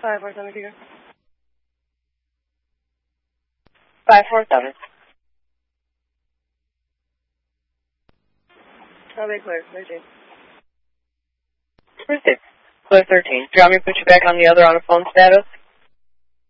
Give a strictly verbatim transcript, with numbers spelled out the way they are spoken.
Five four seven two. Five four seven. I'll be clear. Thirteen. Received. Clear thirteen. Do you want me to put you back on the other on a phone status?